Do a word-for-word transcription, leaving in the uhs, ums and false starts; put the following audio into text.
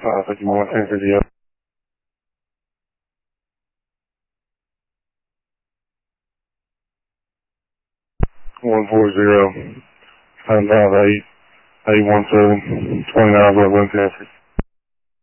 Uh, fifty-one, ten fifty up. one forty. Time down to eight, eight one seven, twenty-nine, wind ten.